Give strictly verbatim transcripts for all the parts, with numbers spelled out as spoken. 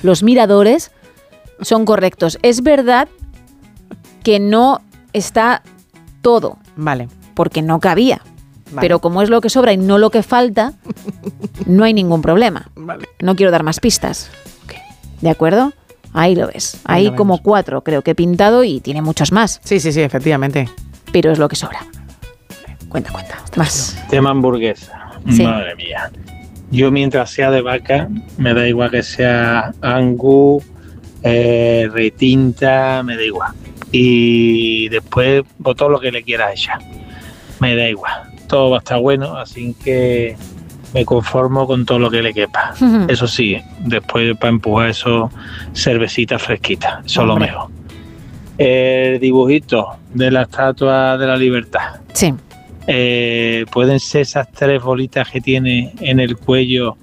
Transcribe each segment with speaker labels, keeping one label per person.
Speaker 1: los miradores son correctos. Es verdad que no está todo.
Speaker 2: Vale.
Speaker 1: Porque no cabía.
Speaker 2: Vale.
Speaker 1: Pero como es lo que sobra y no lo que falta, no hay ningún problema.
Speaker 2: Vale.
Speaker 1: No quiero dar más pistas.
Speaker 2: Okay.
Speaker 1: ¿De acuerdo? Ahí lo ves. Ahí, Ahí como cuatro creo que he pintado y tiene muchos más.
Speaker 2: Sí, sí, sí, efectivamente.
Speaker 1: Pero es lo que sobra. Cuenta, cuenta. Más.
Speaker 3: Tema hamburguesa. Sí. Madre mía. Yo mientras sea de vaca, me da igual que sea Angus, eh, retinta, me da igual. Y después, pues, todo lo que le quieras echar. Me da igual. Todo va a estar bueno, así que me conformo con todo lo que le quepa. Uh-huh. Eso sí, después para empujar eso, cervecita fresquita. Eso es lo mejor. El dibujito de la Estatua de la Libertad.
Speaker 1: Sí.
Speaker 3: Eh, pueden ser esas tres bolitas que tiene en el cuello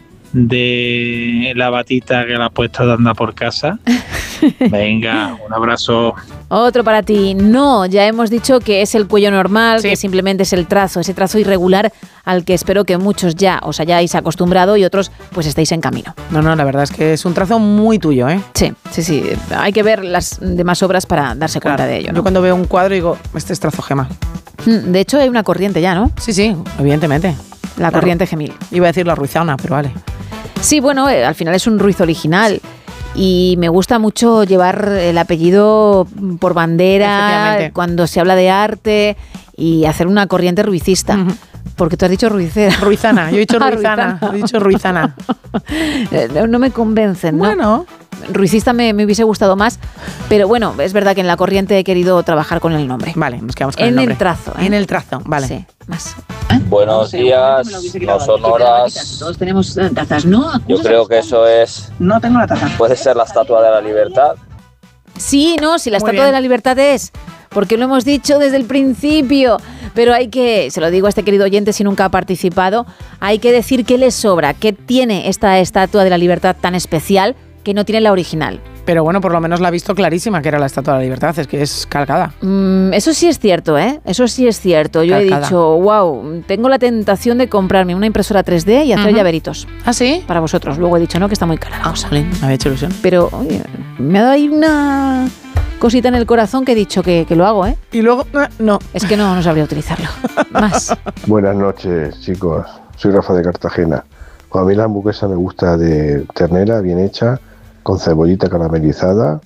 Speaker 3: de la batita que la ha puesto de andar por casa. Venga, un abrazo.
Speaker 1: Otro para ti. No, ya hemos dicho que es el cuello normal,
Speaker 2: sí.
Speaker 1: que simplemente es el trazo, ese trazo irregular al que espero que muchos ya os hayáis acostumbrado y otros pues estéis en camino.
Speaker 2: No, no, la verdad es que es un trazo muy tuyo, ¿eh?
Speaker 1: Sí, sí, sí. Hay que ver las demás obras para darse
Speaker 2: claro.
Speaker 1: cuenta de ello, ¿no?
Speaker 2: Yo cuando veo un cuadro digo, este es trazo Gema.
Speaker 1: De hecho hay una corriente ya, ¿no?
Speaker 2: Sí, sí, evidentemente.
Speaker 1: La
Speaker 2: claro.
Speaker 1: corriente Gemil.
Speaker 2: Iba a decir la ruizana, pero vale.
Speaker 1: Sí, bueno, eh, al final es un ruiz original. Y me gusta mucho llevar el apellido por bandera cuando se habla de arte y hacer una corriente ruicista. Uh-huh. Porque tú has dicho ruicera.
Speaker 2: Ruizana, yo he dicho ruizana. He dicho ruizana.
Speaker 1: no, no me convencen, ¿no?
Speaker 2: Bueno.
Speaker 1: Ruicista me, me hubiese gustado más, pero bueno, es verdad que en la corriente he querido trabajar con el nombre.
Speaker 2: Vale, nos quedamos con
Speaker 1: en
Speaker 2: el nombre.
Speaker 1: En el trazo. ¿eh?
Speaker 2: En el trazo, vale.
Speaker 1: Sí, más.
Speaker 4: Buenos días, no son horas.
Speaker 5: Todos tenemos tazas, ¿no?
Speaker 4: Yo creo que eso es...
Speaker 5: No tengo la taza.
Speaker 4: Puede ser la Estatua de la Libertad.
Speaker 1: Sí, no, si la
Speaker 2: Muy
Speaker 1: Estatua
Speaker 2: bien.
Speaker 1: de la Libertad es, porque lo hemos dicho desde el principio, pero hay que, se lo digo a este querido oyente si nunca ha participado, hay que decir qué le sobra, qué tiene esta Estatua de la Libertad tan especial que no tiene la original.
Speaker 2: Pero bueno, por lo menos la ha visto clarísima que era la Estatua de la Libertad, es que es calcada.
Speaker 1: Mm, eso sí es cierto, ¿eh? Eso sí es cierto. Yo
Speaker 2: calcada.
Speaker 1: he dicho, wow, tengo la tentación de comprarme una impresora tres D y hacer uh-huh. llaveritos.
Speaker 2: ¿Ah, sí?
Speaker 1: Para vosotros. Luego he dicho, no, que está muy cara la cosa.
Speaker 2: Me había hecho ilusión.
Speaker 1: Pero, oye, me ha dado ahí una cosita en el corazón que he dicho que, que lo hago, ¿eh?
Speaker 2: Y luego, no.
Speaker 1: Es que no, no sabría utilizarlo. Más.
Speaker 6: Buenas noches, chicos. Soy Rafa de Cartagena. A mí la hamburguesa me gusta de ternera, bien hecha, con cebollita caramelizada,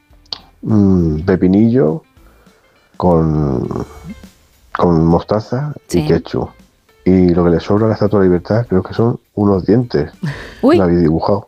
Speaker 6: mmm, pepinillo, con, con mostaza
Speaker 1: sí.
Speaker 6: y ketchup. Y lo que le sobra a la Estatua de la Libertad creo que son unos dientes.
Speaker 1: Uy.
Speaker 6: Lo habéis dibujado.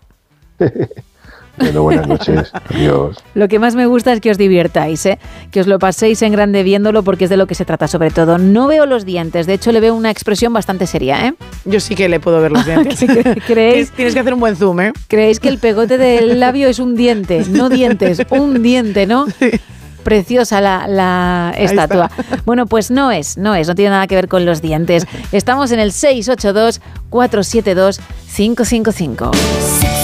Speaker 6: Bueno, buenas noches. Adiós.
Speaker 1: Lo que más me gusta es que os diviertáis, ¿eh? Que os lo paséis en grande viéndolo porque es de lo que se trata sobre todo. No veo los dientes, de hecho le veo una expresión bastante seria, ¿eh?
Speaker 2: Yo sí que le puedo ver los dientes.
Speaker 1: ¿Creéis?
Speaker 2: Tienes que hacer un buen zoom, ¿eh?
Speaker 1: ¿Creéis que el pegote del labio es un diente? No dientes, un diente, ¿no? Sí. Preciosa la, la estatua. Bueno, pues no es, no es, no tiene nada que ver con los dientes. Estamos en el seis ocho dos, cuatro siete dos, cinco cinco cinco.